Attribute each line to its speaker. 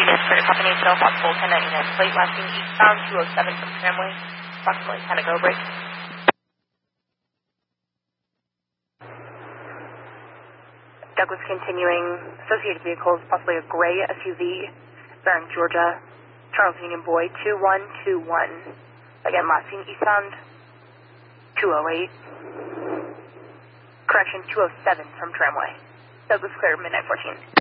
Speaker 1: Yes, for company show possible 1099 plate last seen eastbound 207 from Tramway, approximately 10 ago break. Douglas continuing, associated vehicles, possibly a gray SUV, bearing Georgia, Charles Union Boy 2121. Again, last seen eastbound 208. Correction, 207 from Tramway. Douglas clear, midnight 14.